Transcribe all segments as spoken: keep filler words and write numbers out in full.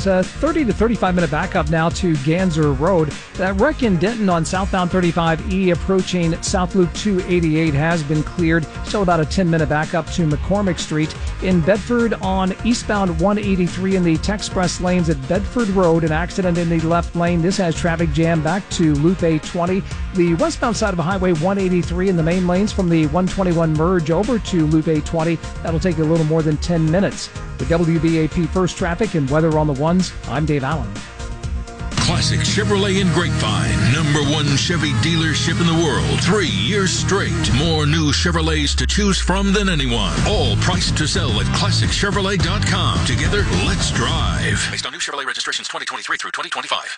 It's a thirty to thirty-five minute backup now to Ganser Road. That wreck in Denton on southbound thirty-five E approaching South Loop two eighty-eight has been cleared. Still about a ten minute backup to McCormick Street. In Bedford on eastbound one eighty-three in the Texpress lanes at Bedford Road, an accident in the left lane. This has traffic jam back to Loop eight twenty. The westbound side of Highway one eighty-three in the main lanes from the one twenty-one merge over to Loop eight twenty. That'll take a little more than ten minutes. With W B A P First Traffic and weather on the ones, I'm Dave Allen. Classic Chevrolet in Grapevine, number one Chevy dealership in the world, three years straight. More new Chevrolets to choose from than anyone. All priced to sell at classic chevrolet dot com. Together, let's drive. Based on new Chevrolet registrations twenty twenty-three through twenty twenty-five.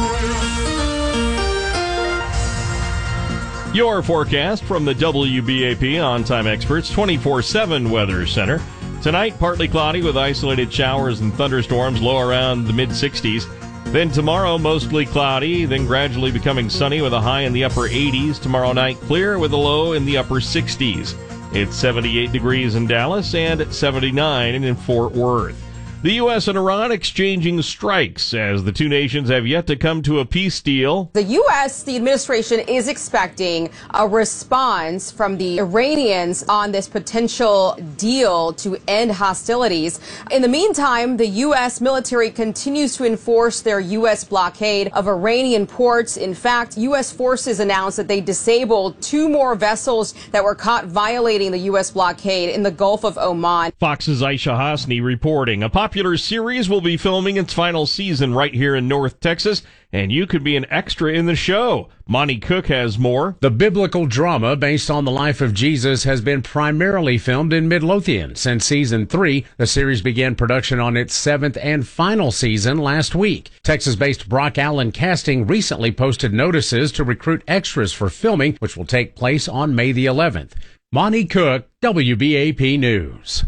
Your forecast from the W B A P On-Time Experts twenty-four seven Weather Center. Tonight, partly cloudy with isolated showers and thunderstorms, low around the mid-sixties. Then tomorrow, mostly cloudy, then gradually becoming sunny with a high in the upper eighties. Tomorrow night, clear with a low in the upper sixties. It's seventy-eight degrees in Dallas and seventy-nine in Fort Worth. The U S and Iran exchanging strikes as the two nations have yet to come to a peace deal. The U S, the administration, is expecting a response from the Iranians on this potential deal to end hostilities. In the meantime, the U S military continues to enforce their U S blockade of Iranian ports. In fact, U S forces announced that they disabled two more vessels that were caught violating the U S blockade in the Gulf of Oman. Fox's Aisha Hasni reporting. A popular series will be filming its final season right here in North Texas, and you could be an extra in the show. Monty Cook has more. The biblical drama based on the life of Jesus has been primarily filmed in Midlothian. Since season three, the series began production on its seventh and final season last week. Texas-based Brock Allen Casting recently posted notices to recruit extras for filming, which will take place on May the eleventh. Monty Cook, W B A P News.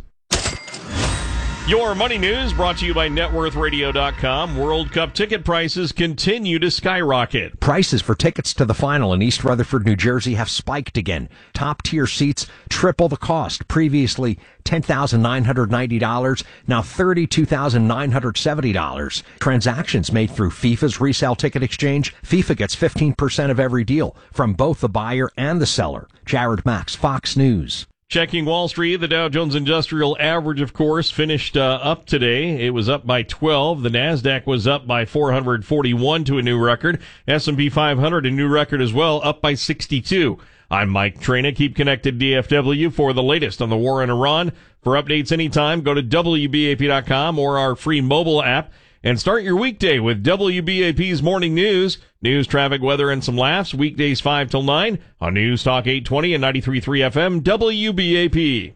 Your money news brought to you by net worth radio dot com. World Cup ticket prices continue to skyrocket. Prices for tickets to the final in East Rutherford, New Jersey have spiked again. Top-tier seats triple the cost. Previously ten thousand nine hundred ninety dollars, now thirty-two thousand nine hundred seventy dollars. Transactions made through FIFA's resale ticket exchange. FIFA gets fifteen percent of every deal from both the buyer and the seller. Jared Max, Fox News. Checking Wall Street, the Dow Jones Industrial Average, of course, finished uh, up today. It was up by twelve. The NASDAQ was up by four hundred forty-one to a new record. S and P five hundred, a new record as well, up by sixty-two. I'm Mike Traina. Keep connected D F W for the latest on the war in Iran. For updates anytime, go to W B A P dot com or our free mobile app. And start your weekday with W B A P's Morning News. News, traffic, weather, and some laughs. Weekdays five till nine on News Talk eight twenty and ninety-three point three F M W B A P.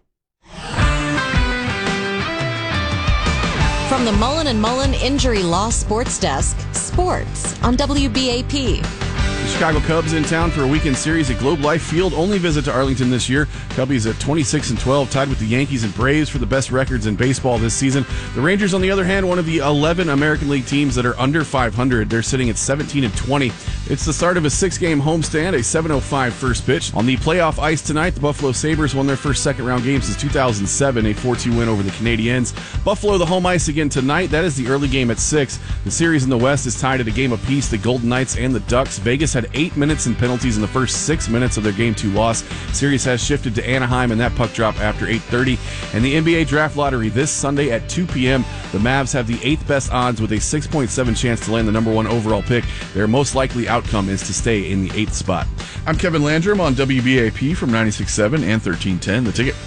From the Mullen and Mullen Injury Law Sports Desk, sports on W B A P. The Chicago Cubs in town for a weekend series at Globe Life Field. Only visit to Arlington this year. Cubbies at twenty-six and twelve, tied with the Yankees and Braves for the best records in baseball this season. The Rangers, on the other hand, one of the eleven American League teams that are under five hundred. They're sitting at seventeen and twenty. It's the start of a six-game homestand, a seven oh five first pitch. On the playoff ice tonight, the Buffalo Sabres won their first second-round game since two thousand seven, a four two win over the Canadiens. Buffalo, the home ice again tonight. That is the early game at six. The series in the West is tied at a game apiece. The Golden Knights and the Ducks. Vegas had eight minutes in penalties in the first six minutes of their game two loss. Series has shifted to Anaheim, and that puck drop after eight thirty. And the N B A Draft Lottery this Sunday at two p.m. The Mavs have the eighth best odds with a six point seven chance to land the number one overall pick. Their most likely outcome is to stay in the eighth spot. I'm Kevin Landrum on W B A P from ninety-six point seven and thirteen ten. The Ticket.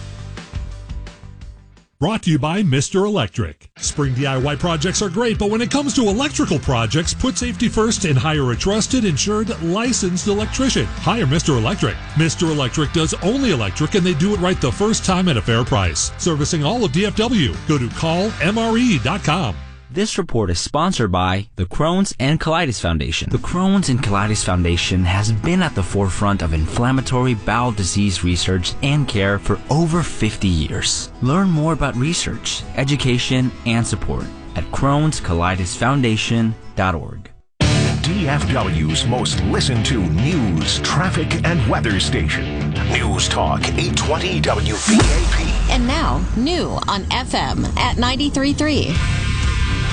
Brought to you by Mister Electric. Spring D I Y projects are great, but when it comes to electrical projects, put safety first and hire a trusted, insured, licensed electrician. Hire Mister Electric. Mister Electric does only electric, and they do it right the first time at a fair price. Servicing all of D F W. Go to call M R E dot com. This report is sponsored by the Crohn's and Colitis Foundation. The Crohn's and Colitis Foundation has been at the forefront of inflammatory bowel disease research and care for over fifty years. Learn more about research, education, and support at crohns colitis foundation dot org. D F W's most listened to news, traffic, and weather station. News Talk eight twenty W B A P. And now, new on F M at ninety-three point three.